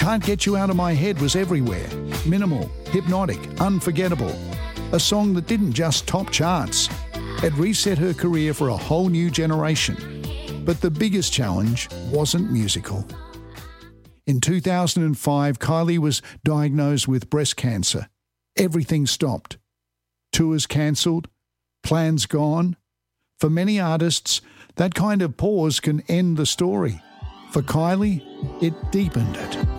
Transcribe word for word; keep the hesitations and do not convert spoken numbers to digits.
Can't Get You Out of My Head was everywhere. Minimal, hypnotic, unforgettable. A song that didn't just top charts. It reset her career for a whole new generation. But the biggest challenge wasn't musical. In two thousand five, Kylie was diagnosed with breast cancer. Everything stopped. Tours cancelled. Plans gone. For many artists, that kind of pause can end the story. For Kylie, it deepened it.